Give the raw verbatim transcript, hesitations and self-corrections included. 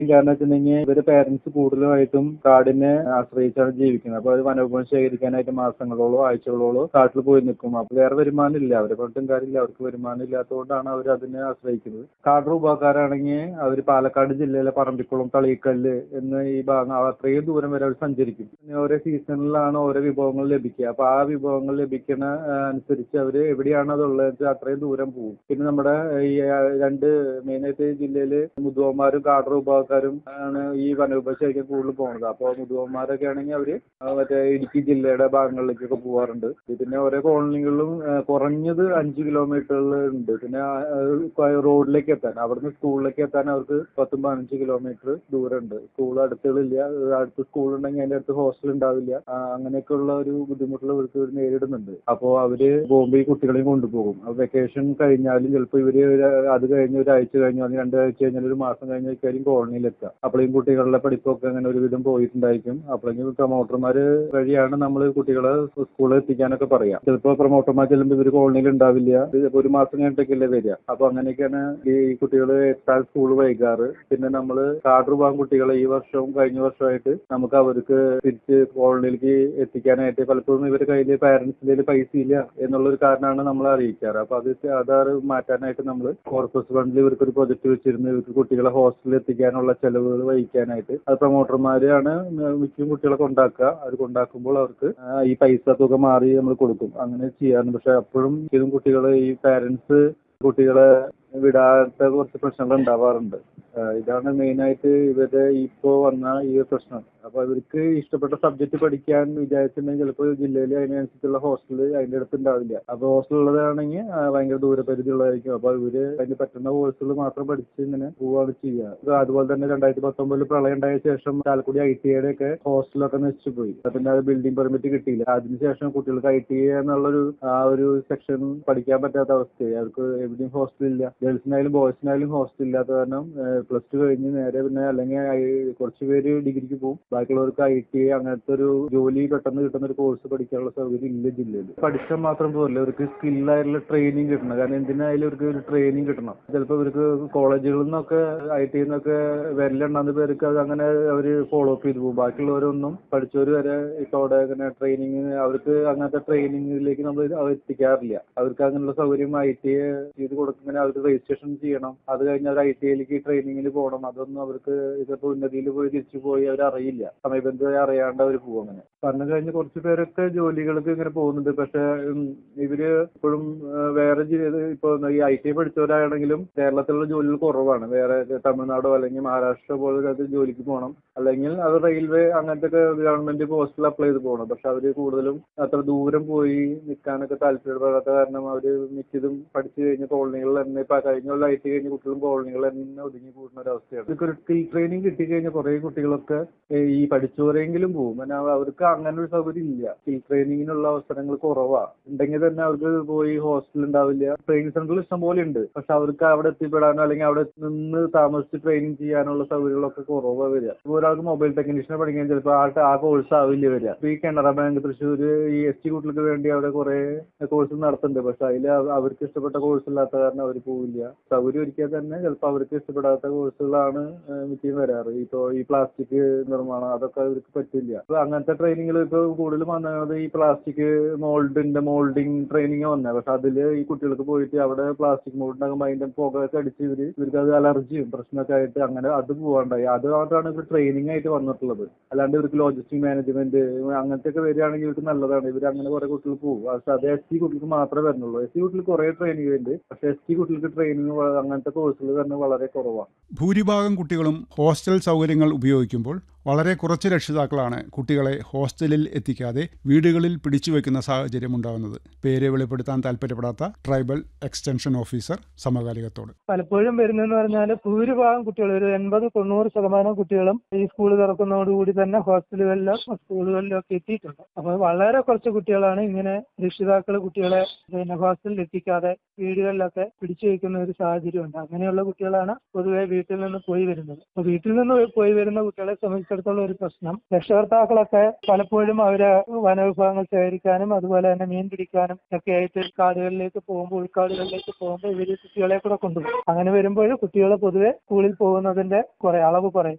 കാരണം വെച്ചിട്ടുണ്ടെങ്കിൽ ഇവര് പേരൻസ് കൂടുതലായിട്ടും കാടിനെ ആശ്രയിച്ചാണ് ജീവിക്കുന്നത്. അപ്പൊ അവർ വനോപം ശേഖരിക്കാനായിട്ട് മാസങ്ങളോളോ ആഴ്ചകളോളോ കാട്ടിൽ പോയി നിൽക്കും. അപ്പൊ വേറെ വരുമാനം ഇല്ല, അവരെ പറഞ്ഞിട്ടും കാര്യമില്ല, അവർക്ക് വരുമാനം ഇല്ലാത്തതുകൊണ്ടാണ് അവർ അതിനെ ആശ്രയിക്കുന്നത്. കാട് രൂപക്കാരാണെങ്കിൽ അവർ പാലക്കാട് ജില്ലയിലെ പറമ്പിക്കുളം, തളിക്കല്ല് എന്ന ഈ ഭാഗം അത്രയും ദൂരം വരെ അവർ സഞ്ചരിക്കും. പിന്നെ ഓരോ സീസണിലാണ് ഓരോ വിഭവങ്ങൾ ലഭിക്കുക. അപ്പൊ ആ വിഭവങ്ങൾ ലഭിക്കുന്ന അനുസരിച്ച് അവർ എവിടെയാണ് അതുള്ളത് അത്രയും ദൂരം പോകും. പിന്നെ നമ്മുടെ ഈ രണ്ട് മെയിനായിട്ട് ജില്ലയിൽ മുതുവന്മാരും കാട് രൂപക്കാരും ആണ് ഈ വനോപശേഖരം കൂടുതൽ പോകുന്നത്. അപ്പോൾ മുതുവന്മാരൊക്കെ ആണെങ്കിൽ അവര് മറ്റേ ഇടുക്കി ജില്ലയുടെ ഭാഗങ്ങളിലേക്കൊക്കെ പോകാറുണ്ട്. പിന്നെ ഓരോ കോളനികളിലും കുറഞ്ഞത് അഞ്ച് കിലോമീറ്ററുകൾ ഉണ്ട്. പിന്നെ റോഡിലേക്ക് എത്താൻ, അവിടുന്ന് സ്കൂളിലേക്ക് എത്താൻ അവർക്ക് പത്തും പതിനഞ്ച് കിലോമീറ്റർ ദൂരമുണ്ട്. സ്കൂൾ അടുത്തുകളില്ല, അടുത്ത് സ്കൂൾ ഉണ്ടെങ്കിൽ അതിന്റെ അടുത്ത് ഹോസ്റ്റൽ ഉണ്ടാവില്ല. അങ്ങനെയൊക്കെയുള്ള ഒരു ബുദ്ധിമുട്ടുകൾ ഇവർക്ക് നേരിടുന്നുണ്ട്. അപ്പോൾ അവര് പോകുമ്പോൾ ഈ കുട്ടികളെയും കൊണ്ടുപോകും. വെക്കേഷൻ കഴിഞ്ഞാലും ചിലപ്പോൾ ഇവര് അത് കഴിഞ്ഞ് ഒരാഴ്ച കഴിഞ്ഞു, അതിന് രണ്ടാഴ്ച കഴിഞ്ഞാൽ ഒരു മാസം കഴിഞ്ഞാൽ കോളനിയിലെത്താം. അപ്പോഴേക്കും കുട്ടികളുടെ പഠിപ്പൊക്കെ അങ്ങനെ ഒരുവിധം പോയിട്ടുണ്ടായിരിക്കും. അപ്പോഴേക്കും പ്രൊമോട്ടർമാര് വഴിയാണ് നമ്മൾ കുട്ടികളെ സ്കൂളിൽ എത്തിക്കാനൊക്കെ പറയാം. ചിലപ്പോൾ പ്രൊമോട്ടർമാർ ചെല്ലുമ്പോൾ ഇവര് കോളനിയിൽ ഉണ്ടാവില്ല, ഒരു മാസം കഴിഞ്ഞിട്ടൊക്കെയല്ലേ വരിക. അപ്പൊ അങ്ങനെയൊക്കെയാണ് ഈ കുട്ടികൾ എത്താൻ സ്കൂൾ വൈകാറ്. പിന്നെ നമ്മൾ കാട് രൂപം കുട്ടികളെ ഈ വർഷവും കഴിഞ്ഞ വർഷമായിട്ട് നമുക്ക് അവർക്ക് തിരിച്ച് കോളനിയിലേക്ക് എത്തിക്കാനായിട്ട് പലപ്പോഴും ഇവരുടെ കയ്യിൽ പാരന്റ്സിന്റെ പൈസ ഇല്ല എന്നുള്ളൊരു കാരണമാണ് നമ്മൾ അറിയിക്കാറ്. അപ്പൊ അത് അതാറ് മാറ്റാനായിട്ട് നമ്മൾ കോർപ്പസ് ഫണ്ടിൽ ഇവർക്ക് ഒരു പ്രൊജക്ട് വെച്ചിരുന്നു. ഇവർക്ക് കുട്ടികളെ ഹോസ്റ്റലിൽ എത്തിക്കാനുള്ള ചെലവുകൾ വഹിക്കാനായിട്ട് അത് പ്രൊമോട്ടർമാരാണ് മിക്ക കുട്ടികളെ കൊണ്ടാക്കുക. അത് കൊണ്ടാക്കുമ്പോൾ അവർക്ക് ഈ പൈസ തുക മാറി നമ്മൾ കൊടുക്കും. അങ്ങനെ ചെയ്യാറുണ്ട്. പക്ഷെ അപ്പോഴും ഇതും കുട്ടികൾ ഈ പാരന്റ്സ് കുട്ടികളെ വിടാത്ത കുറച്ച് പ്രശ്നങ്ങൾ ഉണ്ടാവാറുണ്ട്. ഇതാണ് മെയിനായിട്ട് ഇവരുടെ ഇപ്പോൾ വന്ന ഈ പ്രശ്നം. അപ്പൊ ഇവർക്ക് ഇഷ്ടപ്പെട്ട സബ്ജക്ട് പഠിക്കാൻ വിചാരിച്ചിട്ടുണ്ടെങ്കിൽ ചിലപ്പോൾ ജില്ലയിൽ അതിനനുസരിച്ചുള്ള ഹോസ്റ്റല് അതിന്റെ അടുത്ത് ഉണ്ടാവില്ല. അപ്പൊ ഹോസ്റ്റൽ ഉള്ളതാണെങ്കിൽ ഭയങ്കര ദൂരപരിധി ഉള്ളതായിരിക്കും. അപ്പൊ ഇവര് അതിന് പറ്റുന്ന കോഴ്സുകൾ മാത്രം പഠിച്ച് ഇങ്ങനെ പോവുകയാണ് ചെയ്യുക. അതുപോലെ തന്നെ രണ്ടായിരത്തി പത്തൊമ്പതിൽ പ്രളയം ഉണ്ടായ ശേഷം ചാലക്കുടി ഐ ടി ഐയുടെ ഒക്കെ ഹോസ്റ്റലൊക്കെ നശിച്ചു പോയി. പിന്നെ അത് ബിൽഡിംഗ് പെർമിറ്റ് കിട്ടിയില്ല. അതിനുശേഷം കുട്ടികൾക്ക് ഐ ടി ഐ എന്നുള്ളൊരു ആ ഒരു സെക്ഷൻ പഠിക്കാൻ പറ്റാത്ത അവസ്ഥയായി. അവർക്ക് എവിടെയും ഹോസ്റ്റലില്ല. ഗേൾസിനായാലും ബോയ്സിനായാലും ഹോസ്റ്റൽ ഇല്ലാത്ത കാരണം പ്ലസ് ടു കഴിഞ്ഞ് നേരെ പിന്നെ അല്ലെങ്കിൽ കുറച്ച് പേര് ഡിഗ്രിക്ക് പോകും, ബാക്കിയുള്ളവർക്ക് ഐ ടി ഐ അങ്ങനത്തെ ഒരു ജോലി പെട്ടെന്ന് കിട്ടുന്ന ഒരു കോഴ്സ് പഠിക്കാനുള്ള സൗകര്യം ഇല്ല ജില്ലയിൽ. പഠിച്ചാൽ മാത്രം പോരല്ലോ, അവർക്ക് സ്കില്ലായിട്ടുള്ള ട്രെയിനിങ് കിട്ടണം. കാരണം എന്തിനായാലും അവർക്ക് ഒരു ട്രെയിനിങ് കിട്ടണം. ചിലപ്പോൾ ഇവർക്ക് കോളേജുകളിൽ നിന്നൊക്കെ ഐ ടി നിന്നൊക്കെ വരലെണ്ണാന്ന് പേർക്ക് അത് അങ്ങനെ അവർ ഫോളോ അപ്പ് ചെയ്ത് പോകും. ബാക്കിയുള്ളവരൊന്നും പഠിച്ചവർ വരെ ഇപ്പോൾ അവിടെ അങ്ങനെ ട്രെയിനിങ് അവർക്ക് അങ്ങനത്തെ ട്രെയിനിങ്ങിലേക്ക് നമ്മൾ എത്തിക്കാറില്ല. അവർക്ക് അങ്ങനെയുള്ള സൗകര്യം ഐ ടി ഐ ചെയ്ത് കൊടുക്കുന്ന അവർക്ക് രജിസ്ട്രേഷൻ ചെയ്യണം. അത് കഴിഞ്ഞ് അവർ ഐ ടി ഐയിലേക്ക് ട്രെയിനിങ്ങിന് പോകണം. അതൊന്നും അവർക്ക് ഇതിപ്പോൾ ഉന്നതിയിൽ പോയി തിരിച്ചു പോയി അവർ അറിയില്ല. സമയബന്ധമായി അറിയാണ്ട് അവർ പോകും. അങ്ങനെ പറഞ്ഞു കഴിഞ്ഞ് കുറച്ച് പേരൊക്കെ ജോലികൾക്ക് ഇങ്ങനെ പോകുന്നുണ്ട്. പക്ഷെ ഇവര് ഇപ്പോഴും വേറെ ഇപ്പോൾ ഈ ഐ ടി ഐ പഠിച്ചവരാണെങ്കിലും കേരളത്തിലുള്ള ജോലികൾ കുറവാണ്. വേറെ തമിഴ്നാടോ അല്ലെങ്കിൽ മഹാരാഷ്ട്ര പോലെ ജോലിക്ക് പോകണം, അല്ലെങ്കിൽ അത് റെയിൽവേ അങ്ങനത്തെ ഒക്കെ ഗവൺമെന്റ് പോസ്റ്റിൽ അപ്ലൈ ചെയ്ത് പോകണം. പക്ഷെ അവര് കൂടുതലും അത്ര ദൂരം പോയി നിൽക്കാനൊക്കെ താല്പര്യപ്പെടാത്ത കാരണം അവര് മിക്കതും പഠിച്ചു കഴിഞ്ഞ കോളനികളിൽ തന്നെ ഇപ്പൊ കഴിഞ്ഞ കൊല്ലം ഐ ടി കഴിഞ്ഞ കുട്ടികളും കോളനികളിൽ തന്നെ ഒതുങ്ങി കൂടുന്ന ഒരു അവസ്ഥയാണ്. ഇതൊക്കെ ഒരു സ്കിൽ ട്രെയിനിങ് കിട്ടിക്കഴിഞ്ഞാൽ കുറെ കുട്ടികളൊക്കെ ഈ പഠിച്ചവരെങ്കിലും പോകും. അവർക്ക് അങ്ങനെ ഒരു സൗകര്യം ഇല്ല. സ്കിൽ ട്രെയിനിങ്ങിനുള്ള അവസരങ്ങൾ കുറവാണ്. ഉണ്ടെങ്കിൽ തന്നെ അവർക്ക് പോയി ഹോസ്റ്റൽ ഉണ്ടാവില്ല. ട്രെയിനിങ് സെന്ററിൽ ഇഷ്ടം പോലെ ഉണ്ട്. പക്ഷെ അവർക്ക് അവിടെ എത്തിപ്പെടാനോ അല്ലെങ്കിൽ അവിടെ നിന്ന് താമസിച്ച് ട്രെയിനിങ് ചെയ്യാനുള്ള സൗകര്യങ്ങളൊക്കെ കുറവാണ് വരിക. ഇപ്പോൾ ഒരാൾക്ക് മൊബൈൽ ടെക്നീഷ്യനെ പഠിക്കാൻ ചിലപ്പോൾ ആൾക്ക് ആ കോഴ്സ് ആവില്ല വരിക. ഈ കാനറ ബാങ്ക് തൃശ്ശൂർ ഈ എസ് ടി കുട്ടികൾക്ക് വേണ്ടി അവിടെ കുറെ കോഴ്സ് നടത്തുന്നുണ്ട്. പക്ഷെ അതിൽ അവർക്ക് ഇഷ്ടപ്പെട്ട കോഴ്സ് ഇല്ലാത്ത കാരണം അവർ പോവില്ല. സൗകര്യം ഒരിക്കൽ തന്നെ ചിലപ്പോൾ അവർക്ക് ഇഷ്ടപ്പെടാത്ത കോഴ്സുകളാണ് മിക്കയും വരാറ്. ഇപ്പോൾ ഈ പ്ലാസ്റ്റിക് നിർമ്മാണം അതൊക്കെ അവർക്ക് പറ്റില്ല. അപ്പൊ അങ്ങനത്തെ ട്രെയിനിങ്ങൾ ഇപ്പോൾ കൂടുതലും വന്നത് ഈ പ്ലാസ്റ്റിക് മോൾഡിന്റെ മോൾഡിങ് ട്രെയിനിങ് വന്നത്. പക്ഷെ അതില് ഈ കുട്ടികൾക്ക് പോയിട്ട് അവിടെ പ്ലാസ്റ്റിക് മോൾഡിനകുമ്പോൾ അതിന്റെ പുകയൊക്കെ അടിച്ച് ഇവര് ഇവർക്ക് അത് അലർജിയും പ്രശ്നമൊക്കെ ആയിട്ട് അങ്ങനെ അത് പോകാണ്ടായി. അത് മാത്രമാണ് ഇവർ ട്രെയിനിങ് ആയിട്ട് വന്നിട്ടുള്ളത്. അല്ലാണ്ട് ഇവർക്ക് ലോജിസ്റ്റിക് മാനേജ്മെന്റ് അങ്ങനത്തെ ഒക്കെ വരികയാണെങ്കിൽ ഇവർക്ക് നല്ലതാണ്. ഇവർ അങ്ങനെ കുറെ കുട്ടികൾ പോകും. പക്ഷെ അത് എസ് ടി കുട്ടികൾക്ക് മാത്രമേ വരുന്നുള്ളൂ. എസ് ടി കുട്ടികൾക്ക് കുറെ ട്രെയിനിങ് ഉണ്ട്. പക്ഷെ എസ് ടി കുട്ടികൾക്ക് ട്രെയിനിങ് അങ്ങനത്തെ കോഴ്സുകൾ തന്നെ വളരെ കുറവാണ്. ഭൂരിഭാഗം കുട്ടികളും ഹോസ്റ്റൽ സൗകര്യങ്ങൾ ഉപയോഗിക്കുമ്പോൾ വളരെ കുറച്ച് രക്ഷിതാക്കളാണ് കുട്ടികളെ ഹോസ്റ്റലിൽ എത്തിക്കാതെ വീടുകളിൽ പിടിച്ചുവെക്കുന്ന സാഹചര്യം ഉണ്ടാകുന്നത്. പേര് വെളിപ്പെടുത്താൻ താല്പര്യപ്പെടാത്ത ട്രൈബൽ എക്സ്റ്റൻഷൻ ഓഫീസർ സമകാലികത്തോട്. പലപ്പോഴും വരുന്നതെന്ന് പറഞ്ഞാൽ ഭൂരിഭാഗം കുട്ടികൾ ഒരു എൺപത് തൊണ്ണൂറ് ശതമാനം കുട്ടികളും ഈ സ്കൂൾ തുറക്കുന്നതോടുകൂടി തന്നെ ഹോസ്റ്റലുകളിലോ സ്കൂളുകളിലോ ഒക്കെ എത്തിയിട്ടുണ്ട്. അപ്പോൾ വളരെ കുറച്ച് കുട്ടികളാണ് ഇങ്ങനെ രക്ഷിതാക്കൾ കുട്ടികളെ പിന്നെ ഹോസ്റ്റലിൽ എത്തിക്കാതെ വീടുകളിലൊക്കെ പിടിച്ചു വയ്ക്കുന്ന ഒരു സാഹചര്യമുണ്ട്. അങ്ങനെയുള്ള കുട്ടികളാണ് പൊതുവെ വീട്ടിൽ നിന്ന് പോയി വരുന്നത്. അപ്പോൾ വീട്ടിൽ നിന്ന് പോയി വരുന്ന കുട്ടികളെ സംബന്ധിച്ച് സംബന്ധിച്ചിടത്തോളം ഒരു പ്രശ്നം. രക്ഷകർത്താക്കളൊക്കെ പലപ്പോഴും അവര് വനവിഭവങ്ങൾ ശേഖരിക്കാനും അതുപോലെ തന്നെ മീൻ പിടിക്കാനും ഒക്കെ ആയിട്ട് കാടുകളിലേക്ക് പോകുമ്പോൾ ഉൾക്കാടുകളിലേക്ക് പോകുമ്പോൾ ഇവര് കുട്ടികളെ കൂടെ കൊണ്ടുപോകും. അങ്ങനെ വരുമ്പോൾ കുട്ടികൾ പൊതുവെ സ്കൂളിൽ പോകുന്നതിന്റെ കുറെ അളവ് കുറയും.